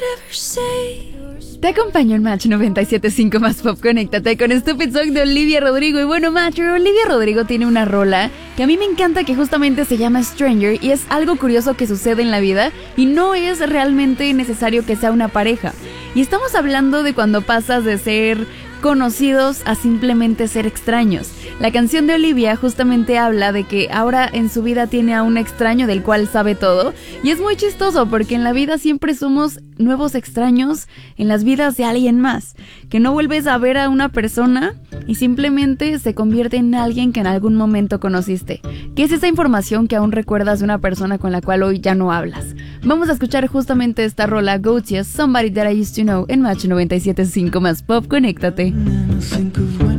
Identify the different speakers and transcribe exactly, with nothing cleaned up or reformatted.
Speaker 1: Te acompaño en Match noventa y siete punto cinco más Pop. Conéctate con Stupid Song de Olivia Rodrigo. Y bueno, Match, Olivia Rodrigo tiene una rola que a mí me encanta, que justamente se llama Stranger, y es algo curioso que sucede en la vida y no es realmente necesario que sea una pareja. Y estamos hablando de cuando pasas de ser conocidos a simplemente ser extraños. La canción de Olivia justamente habla de que ahora en su vida tiene a un extraño del cual sabe todo, y es muy chistoso porque en la vida siempre somos nuevos extraños en las vidas de alguien más, que no vuelves a ver a una persona y simplemente se convierte en alguien que en algún momento conociste, que es esa información que aún recuerdas de una persona con la cual hoy ya no hablas. Vamos a escuchar justamente esta rola, Goatias, Somebody That I Used To Know, en Match noventa y siete punto cinco más Pop. Conéctate.
Speaker 2: Think of